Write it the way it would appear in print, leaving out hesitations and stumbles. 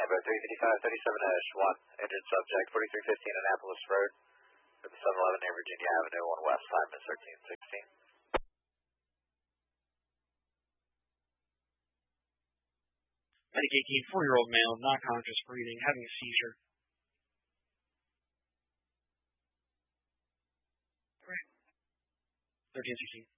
by 355-37-1, injured subject, 4315 Annapolis Road, at the 711 near Virginia Avenue, 1 West, 5 minutes 13:16. Medic 18, 4-year-old male, not conscious, breathing, having a seizure. 13:16.